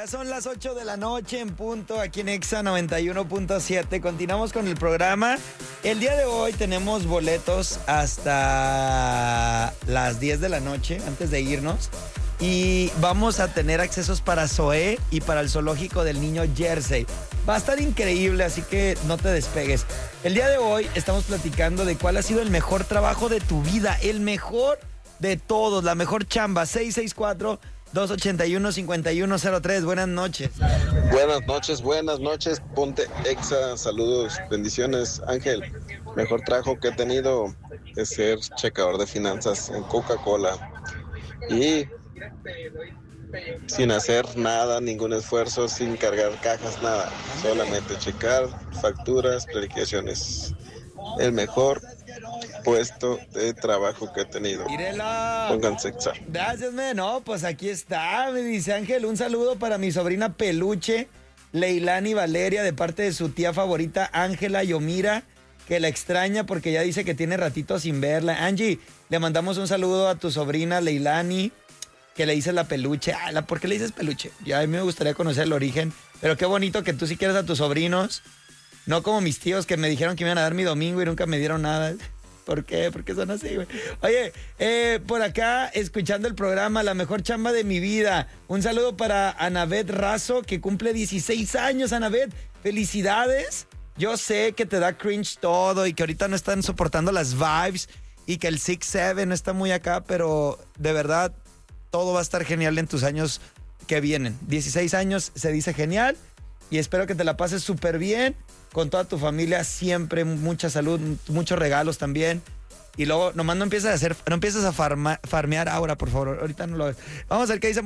Ya son las 8 de la noche en punto aquí en Exa 91.7. Continuamos con el programa. El día de hoy tenemos boletos hasta las 10 de la noche antes de irnos. Y vamos a tener accesos para Zoé y para el zoológico del niño Jersey. Va a estar increíble, así que no te despegues. El día de hoy estamos platicando de cuál ha sido el mejor trabajo de tu vida, el mejor de todos, la mejor chamba. 664-281-5103. Buenas noches. Buenas noches. Ponte Exa, saludos, bendiciones. Ángel, mejor trabajo que he tenido es ser checador de finanzas en Coca-Cola. Y sin hacer nada, ningún esfuerzo, sin cargar cajas, nada. Solamente checar facturas, liquidaciones. El mejor puesto de trabajo que he tenido. Mírela. Pónganse Exa. Gracias, no, pues aquí está, me dice Ángel. Un saludo para mi sobrina Peluche, Leilani Valeria, de parte de su tía favorita, Ángela Yomira, que la extraña porque ya dice que tiene ratito sin verla. Angie, le mandamos un saludo a tu sobrina Leilani, que le dices la Peluche. ¿Por qué le dices Peluche? Ya a mí me gustaría conocer el origen, pero qué bonito que tú sí quieres a tus sobrinos, no como mis tíos que me dijeron que me iban a dar mi domingo y nunca me dieron nada. ¿Por qué? ¿Por qué son así, güey? Oye, por acá, escuchando el programa, la mejor chamba de mi vida. Un saludo para Anabet Razo, que cumple 16 años, Anabet. ¡Felicidades! Yo sé que te da cringe todo y que ahorita no están soportando las vibes y que el 6-7 no está muy acá, pero de verdad, todo va a estar genial en tus años que vienen. 16 años se dice genial y espero que te la pases súper bien con toda tu familia, siempre mucha salud, muchos regalos también. Y luego nomás no empieces a farmear ahora, por favor. Ahorita no lo ves. Vamos a ver qué dice